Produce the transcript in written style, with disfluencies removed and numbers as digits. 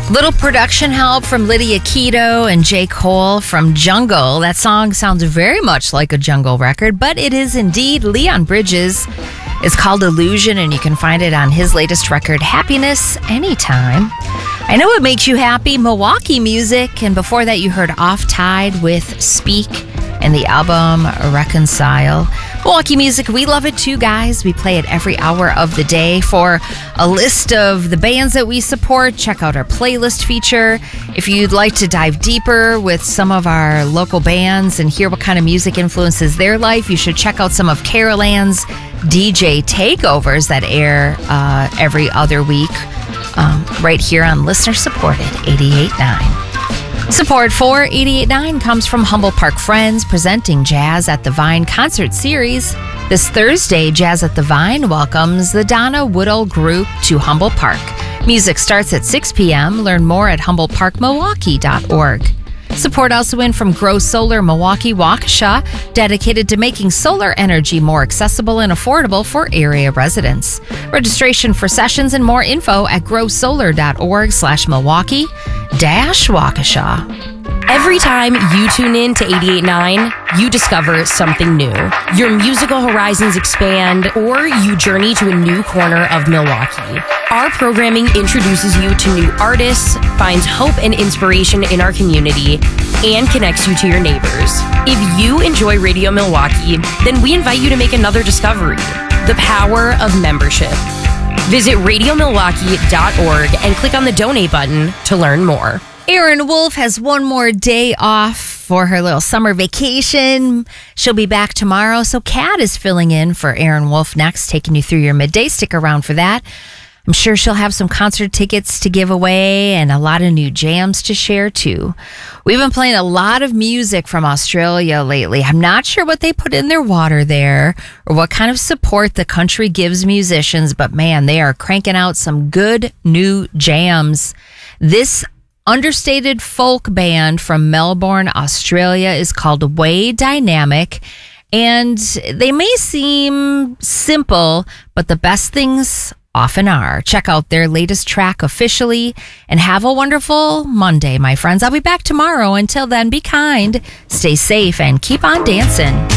Little production help from Lydia Keto and J. Cole from Jungle. That song sounds very much like a Jungle record, but it is indeed Leon Bridges. It's called Illusion, and you can find it on his latest record, Happiness Anytime. I know it makes you happy, Milwaukee music, and before that you heard Off Tide with Speak and the album Reconcile. Milwaukee music, we love it too, guys. We play it every hour of the day. For a list of the bands that we support, check out our playlist feature. If you'd like to dive deeper with some of our local bands and hear what kind of music influences their life, you should check out some of Carol Ann's DJ takeovers that air every other week right here on listener-supported 88.9. Support for 88.9 comes from Humboldt Park Friends, presenting Jazz at the Vine concert series. This Thursday, Jazz at the Vine welcomes the Donna Woodall Group to Humboldt Park. Music starts at 6 p.m. Learn more at HumboldtParkMilwaukee.org. Support also in from Grow Solar Milwaukee Waukesha, dedicated to making solar energy more accessible and affordable for area residents. Registration for sessions and more info at growsolar.org/Milwaukee-Waukesha. Every time you tune in to 88.9, you discover something new. Your musical horizons expand, or you journey to a new corner of Milwaukee. Our programming introduces you to new artists, finds hope and inspiration in our community, and connects you to your neighbors. If you enjoy Radio Milwaukee, then we invite you to make another discovery: the power of membership. Visit radiomilwaukee.org and click on the donate button to learn more. Erin Wolf has one more day off for her little summer vacation. She'll be back tomorrow, so Kat is filling in for Erin Wolf next, taking you through your midday. Stick around for that. I'm sure she'll have some concert tickets to give away and a lot of new jams to share too. We've been playing a lot of music from Australia lately. I'm not sure what they put in their water there or what kind of support the country gives musicians, but man, they are cranking out some good new jams. This understated folk band from Melbourne, Australia is called Way Dynamic, and they may seem simple, but the best things often are. Check out their latest track, Officially, and have a wonderful Monday, my friends. I'll be back tomorrow. Until then, be kind, stay safe, and keep on dancing.